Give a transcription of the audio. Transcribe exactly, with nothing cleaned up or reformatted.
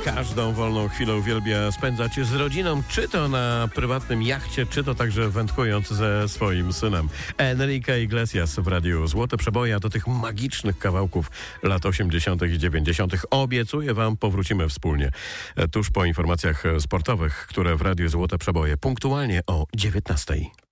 każdą wolną chwilę uwielbia spędzać z rodziną, czy to na prywatnym jachcie, czy to także wędkując ze swoim synem. Enrique Iglesias w Radiu Złote Przeboje, a do tych magicznych kawałków lat osiemdziesiątych i dziewięćdziesiątych obiecuję wam, powrócimy wspólnie tuż po informacjach sportowych, które w Radiu Złote Przeboje punktualnie o dziewiętnastej.